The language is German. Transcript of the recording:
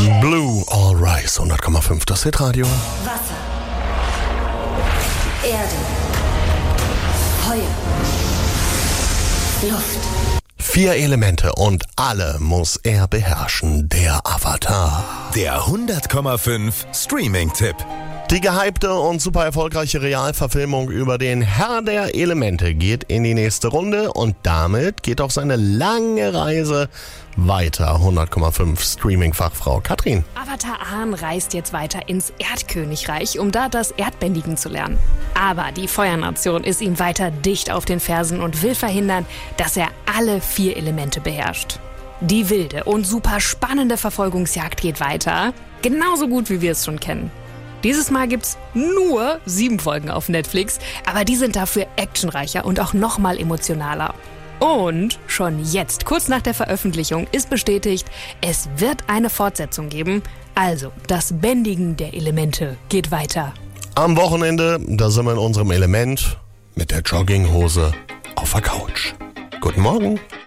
Blue All Rise, 100,5, das Hitradio. Wasser, Erde, Feuer, Luft. 4 Elemente und alle muss er beherrschen, der Avatar. Der 100,5 Streaming-Tipp. Die gehypte und super erfolgreiche Realverfilmung über den Herr der Elemente geht in die nächste Runde und damit geht auch seine lange Reise weiter. 100,5 Streaming-Fachfrau Katrin. Avatar Aang reist jetzt weiter ins Erdkönigreich, um da das Erdbändigen zu lernen. Aber die Feuernation ist ihm weiter dicht auf den Fersen und will verhindern, dass er alle 4 Elemente beherrscht. Die wilde und super spannende Verfolgungsjagd geht weiter, genauso gut wie wir es schon kennen. Dieses Mal gibt's nur 7 Folgen auf Netflix, aber die sind dafür actionreicher und auch nochmal emotionaler. Und schon jetzt, kurz nach der Veröffentlichung, ist bestätigt, es wird eine Fortsetzung geben. Also, das Bändigen der Elemente geht weiter. Am Wochenende, da sind wir in unserem Element mit der Jogginghose auf der Couch. Guten Morgen.